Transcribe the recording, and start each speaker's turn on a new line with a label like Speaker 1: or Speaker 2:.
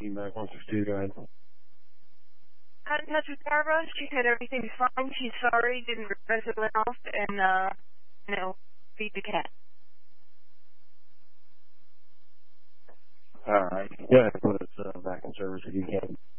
Speaker 1: speaking back 162, go ahead.
Speaker 2: Got in touch with Barbara. She said everything's fine. She's sorry. Didn't realize it went off, and feed the cat.
Speaker 1: All right. Yeah, put us back in service if you can.